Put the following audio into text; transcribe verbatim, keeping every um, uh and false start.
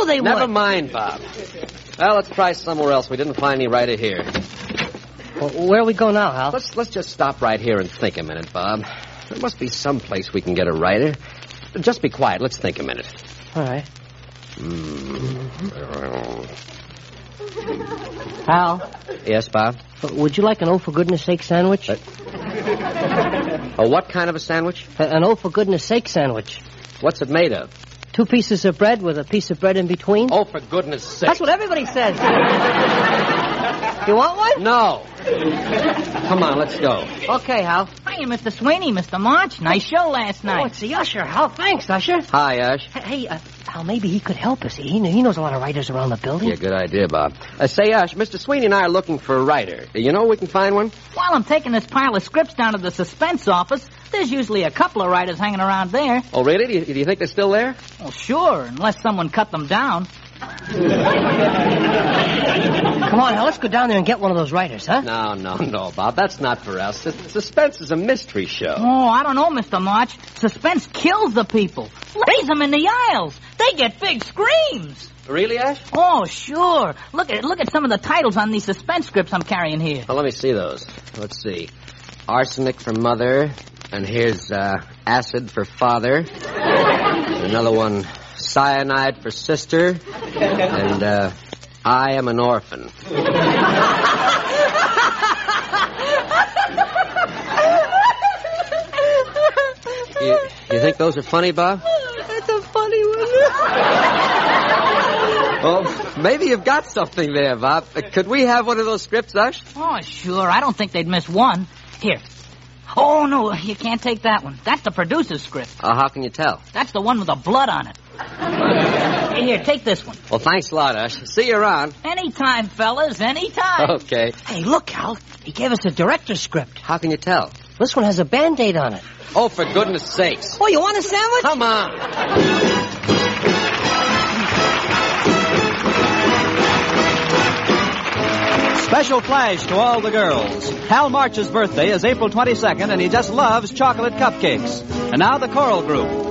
they Never would. mind, Bob. Well, let's try somewhere else. We didn't find any writer here. Well, where do we go now, Hal? Let's let's just stop right here and think a minute, Bob. There must be some place we can get a writer. Just be quiet. Let's think a minute. All right. Mm. Hal, Yes, Bob? would you like an oh for goodness sake sandwich? Uh, Oh, what kind of a sandwich? A- An oh for goodness sake sandwich. What's it made of? Two pieces of bread with a piece of bread in between. Oh, for goodness sake. That's what everybody says. You want one? No. Come on, let's go. Okay, Hal. Hiya, Mister Sweeney, Mister March. Nice show last night. Oh, it's the usher, Hal. Thanks, usher. Hi, Ash. Hey, uh, Hal, maybe he could help us. He, he knows a lot of writers around the building. Yeah, good idea, Bob. Uh, say, Ash, Mister Sweeney and I are looking for a writer. You know we can find one? While I'm taking this pile of scripts down to the suspense office, there's usually a couple of writers hanging around there. Oh, really? Do you, do you think they're still there? Well, sure, unless someone cut them down. Come on, Hal, let's go down there and get one of those writers, huh? No, no, no, Bob. That's not for us. Sus- Suspense is a mystery show. Oh, I don't know, Mister March. Suspense kills the people. Raise them in the aisles. They get big screams. Really, Ash? Oh, sure. Look at look at some of the titles on these suspense scripts I'm carrying here. Well, let me see those. Let's see. Arsenic for mother. And here's uh, acid for father. Another one, cyanide for sister. And uh, I am an orphan. you, you think those are funny, Bob? That's a funny one. Well, maybe you've got something there, Bob. Uh, could we have one of those scripts, Ush? Oh, sure. I don't think they'd miss one. Here. Oh, no, you can't take that one. That's the producer's script. Uh, how can you tell? That's the one with the blood on it. Here, take this one. Well, thanks a lot, Ush. See you around. Anytime, fellas, anytime. Okay. Hey, look, Hal. He gave us a director's script. How can you tell? This one has a Band-Aid on it. Oh, for goodness sakes. Oh, you want a sandwich? Come on. Special flash to all the girls. Hal March's birthday is April twenty-second, and he just loves chocolate cupcakes. And now the choral group.